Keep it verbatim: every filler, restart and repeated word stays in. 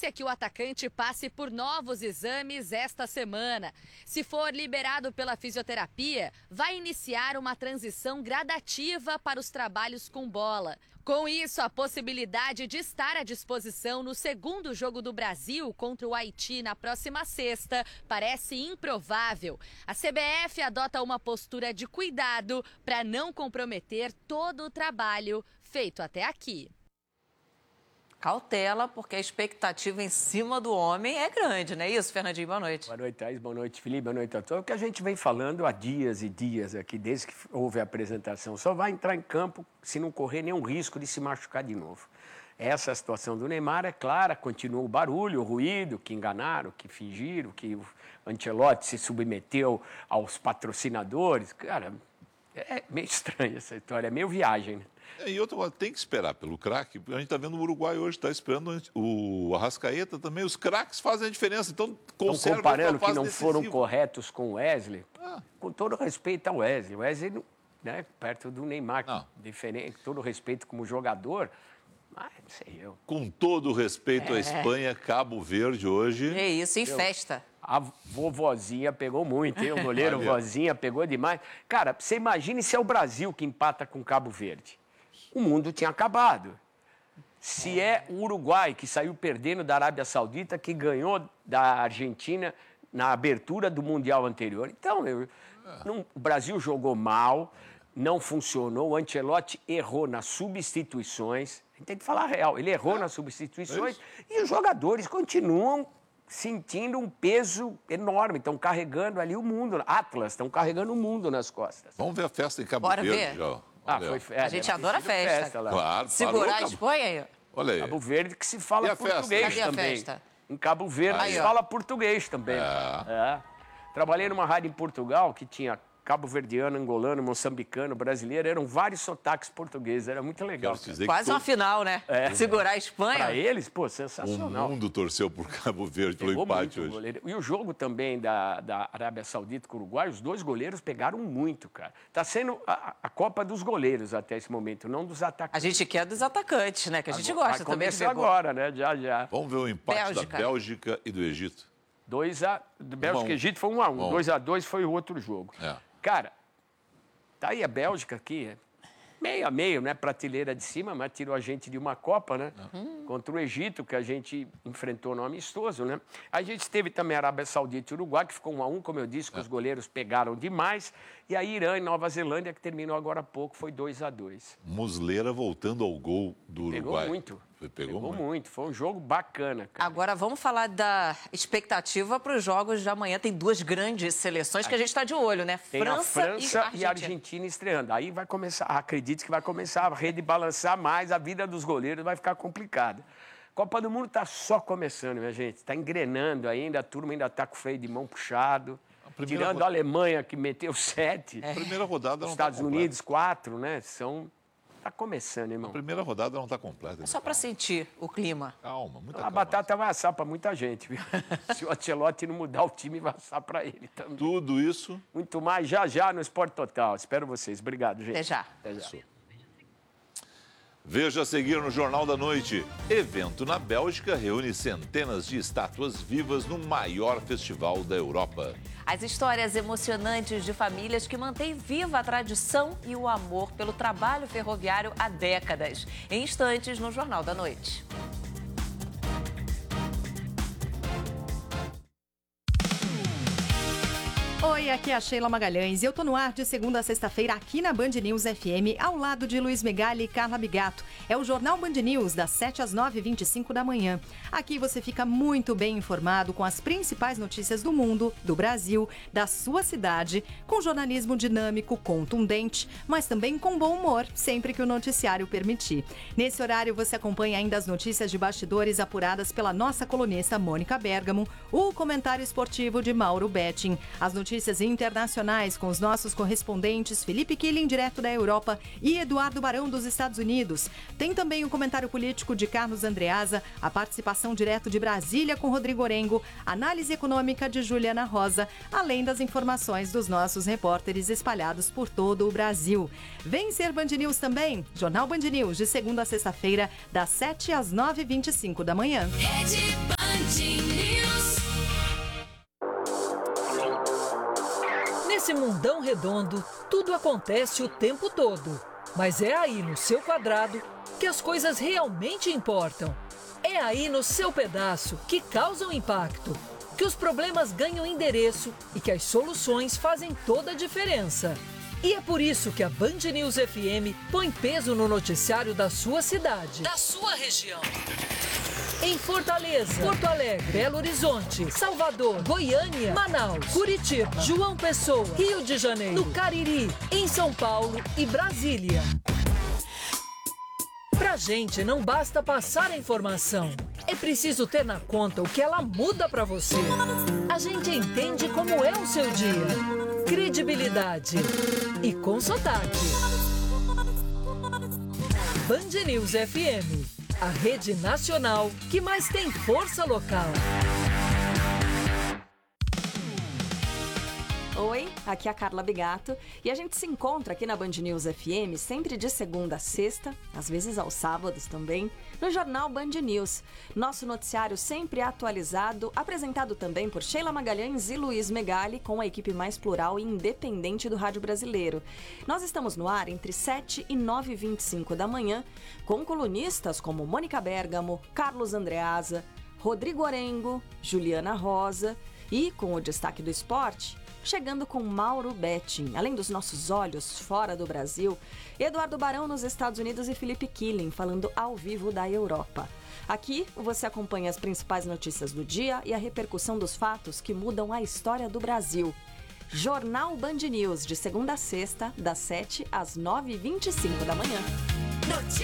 é que o atacante passe por novos exames esta semana. Se for liberado pela fisioterapia, vai iniciar uma transição gradativa para os trabalhos com bola. Com isso, a possibilidade de estar à disposição no segundo jogo do Brasil contra o Haiti na próxima sexta parece improvável. A C B F adota uma postura de cuidado para não comprometer todo o trabalho feito até aqui. Cautela, porque a expectativa em cima do homem é grande, não é isso, Fernandinho? Boa noite. Boa noite, Thaís. Boa noite, Felipe. Boa noite a todos. O que a gente vem falando há dias e dias aqui, desde que houve a apresentação, só vai entrar em campo se não correr nenhum risco de se machucar de novo. Essa situação do Neymar é clara, continua o barulho, o ruído, que enganaram, que fingiram, que o Ancelotti se submeteu aos patrocinadores. Cara, é meio estranha essa história, é meio viagem, né? É, e outra coisa, tem que esperar pelo craque. A gente está vendo o Uruguai hoje, está esperando o Arrascaeta também. Os craques fazem a diferença, então conserva. Estão comparando a fase que não decisiva. foram corretos com o Wesley. Ah. Com todo respeito ao Wesley. O Wesley, né, perto do Neymar, Não. diferente, todo respeito como jogador, mas não sei eu. Com todo o respeito É. à Espanha, Cabo Verde hoje... É isso, em festa. A vovozinha pegou muito, hein? O goleiro Olha. vozinha pegou demais. Cara, você imagine se é o Brasil que empata com Cabo Verde. O mundo tinha acabado. Se é o Uruguai, que saiu perdendo da Arábia Saudita, que ganhou da Argentina na abertura do Mundial anterior. Então, eu, não, o Brasil jogou mal, não funcionou, o Ancelotti errou nas substituições. A gente tem que falar a real, ele errou nas substituições e os jogadores continuam sentindo um peso enorme, estão carregando ali o mundo. Atlas, estão carregando o mundo nas costas. Vamos ver a festa em Cabo Bora Verde, ver. já. Ah, Olha, foi ó. festa. A gente adora festa. lá. Claro, Segurar parou, a Cabo- Espanha aí. Olha aí. Cabo Verde que se E fala a festa? português Cadê a também. festa? Em Cabo Verde Aí, se ó. fala português também. É. É. Trabalhei numa rádio em Portugal que tinha cabo-verdiano, angolano, moçambicano, brasileiro. Eram vários sotaques portugueses. Era muito legal. Quero dizer Quase que uma final, né? Segurar a Espanha. Para eles, pô, o sensacional. mundo torceu por Cabo Verde pelo Pegou empate muito o hoje. goleiro. E o jogo também da, da Arábia Saudita com o Uruguai, os dois goleiros pegaram muito, cara. Está sendo a, a Copa dos goleiros até esse momento, não dos A atacantes. gente quer dos atacantes, né? Que a gente Agora- gosta vai também de começar ver gol. agora, né? Já, já. Vamos ver o empate Bélgica. da Bélgica e do Egito. dois a um. Do Bélgica um. e Egito foi um a um. Um a um. dois a dois foi o outro jogo. É. Cara, tá aí a Bélgica aqui, é meio a meio, né? Prateleira de cima, mas tirou a gente de uma Copa, né? Contra o Egito, que a gente enfrentou no amistoso, né? A gente teve também a Arábia Saudita e Uruguai, que ficou um a um, como eu disse, que os goleiros pegaram demais. E a Irã e Nova Zelândia, que terminou agora há pouco, foi dois a dois. Muslera voltando ao gol do Pegou Uruguai. muito. Foi- Pegou, Pegou muito. muito. Foi um jogo bacana, cara. Agora vamos falar da expectativa para os jogos de amanhã. Tem duas grandes seleções que a gente está de olho, né? Tem a França e a Argentina estreando. Aí vai começar, acredite que vai começar a rede balançar mais, a vida dos goleiros vai ficar complicada. Copa do Mundo está só começando, minha gente. Está engrenando ainda, a turma ainda está com o freio de mão puxado. primeira Tirando ro- a Alemanha, que meteu sete. A primeira rodada Os não Estados tá completa. Unidos, quatro, né? São... Tá começando, irmão. A primeira rodada não está completa. É só para sentir o clima. Calma, muita A calma. batata vai assar para muita gente, viu? Se o Ancelotti não mudar o time, vai assar para ele também. Tudo isso Muito mais já já no Esporte Total. Espero vocês. Obrigado, gente. Até já. Até já. veja a seguir no Jornal da Noite. Evento na Bélgica reúne centenas de estátuas vivas no maior festival da Europa. As histórias emocionantes de famílias que mantêm viva a tradição e o amor pelo trabalho ferroviário há décadas. Em instantes no Jornal da Noite. Oi, aqui é a Sheila Magalhães e eu tô no ar de segunda a sexta-feira aqui na Band News F M, ao lado de Luiz Megali e Carla Bigato. É o Jornal Band News, das sete às nove e vinte e cinco da manhã. Aqui você fica muito bem informado com as principais notícias do mundo, do Brasil, da sua cidade, com jornalismo dinâmico, contundente, mas também com bom humor, sempre que o noticiário permitir. Nesse horário você acompanha ainda as notícias de bastidores apuradas pela nossa colunista Mônica Bergamo, o comentário esportivo de Mauro Betting, as notícias internacionais com os nossos correspondentes Felipe Killing, direto da Europa, e Eduardo Barão, dos Estados Unidos. Tem também o comentário político de Carlos Andreasa, a participação direto de Brasília com Rodrigo Orengo, análise econômica de Juliana Rosa, além das informações dos nossos repórteres espalhados por todo o Brasil. Vem ser Band News também, Jornal Band News, de segunda a sexta-feira, das sete às nove e vinte e cinco da manhã. Rede News. Nesse mundão redondo, tudo acontece o tempo todo. Mas é aí no seu quadrado que as coisas realmente importam. É aí no seu pedaço que causam impacto, que os problemas ganham endereço e que as soluções fazem toda a diferença. E é por isso que a Band News F M põe peso no noticiário da sua cidade, da sua região. Em Fortaleza, Porto Alegre, Belo Horizonte, Salvador, Goiânia, Manaus, Curitiba, João Pessoa, Rio de Janeiro, no Cariri, em São Paulo e Brasília. Pra gente não basta passar a informação, é preciso ter na conta o que ela muda pra você. A gente entende como é o seu dia. Credibilidade e com sotaque. Band News F M, a rede nacional que mais tem força local. Oi, aqui é a Carla Bigato e a gente se encontra aqui na Band News F M sempre de segunda a sexta, às vezes aos sábados também, no Jornal Band News. Nosso noticiário sempre atualizado, apresentado também por Sheila Magalhães e Luiz Megali, com a equipe mais plural e independente do rádio brasileiro. Nós estamos no ar entre sete e nove e vinte e cinco da manhã, com colunistas como Mônica Bergamo, Carlos Andreasa, Rodrigo Orengo, Juliana Rosa e, com o destaque do esporte, chegando com Mauro Betting, além dos nossos olhos fora do Brasil, Eduardo Barão nos Estados Unidos e Felipe Killing falando ao vivo da Europa. Aqui você acompanha as principais notícias do dia e a repercussão dos fatos que mudam a história do Brasil. Jornal Band News, de segunda a sexta, das sete às nove e vinte e cinco da manhã. Notícias.